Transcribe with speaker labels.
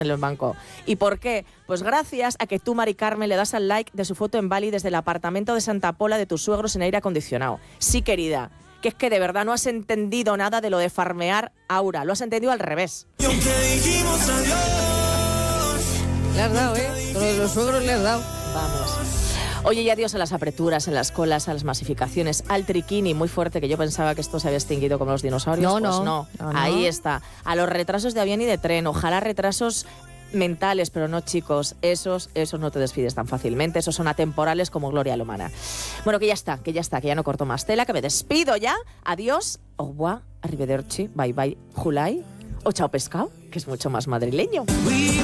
Speaker 1: en el banco. ¿Y por qué? Pues gracias a que tú, Mari Carmen, le das al like de su foto en Bali desde el apartamento de Santa Pola de tus suegros en aire acondicionado. Sí, querida, que es que de verdad no has entendido nada de lo de farmear Aura, lo has entendido al revés.
Speaker 2: Le has dado, con lo de los suegros le has dado.
Speaker 1: Vamos. Oye, y adiós a las apreturas, en las colas, a las masificaciones, al triquini muy fuerte, que yo pensaba que esto se había extinguido como los dinosaurios. No. Ahí está. A los retrasos de avión y de tren, ojalá retrasos mentales, pero no, chicos, esos no te despides tan fácilmente, esos son atemporales como Gloria Lomana. Bueno, que ya está, que ya no corto más tela, que me despido ya. Adiós, au revoir, arrivederci, bye bye, Julai, o chao pescado, que es mucho más madrileño.